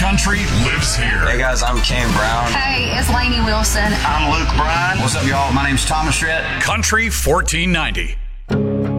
country lives here. Hey guys, I'm Kane Brown. Hey, it's Lainey Wilson. I'm Luke Bryan. What's up, y'all? My name's Thomas Rhett. Country 1490.